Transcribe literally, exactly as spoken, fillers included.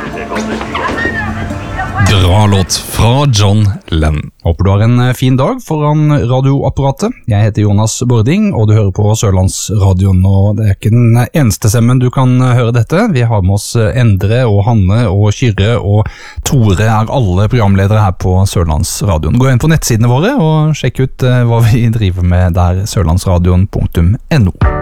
Bra låt fra John Lennon. Håper du har en fin dag foran radioapparatet. Jeg heter Jonas Bording, og du hører på Sørlandsradioen, og det er ikke den eneste stemmen du kan høre dette. Vi har med oss Endre og Hanne og Kyrre og Tore er alle programledere her på Sørlandsradioen. Gå inn på nettsidene våre og sjekk ut hva vi driver med der, sørlandsradioen punktum no.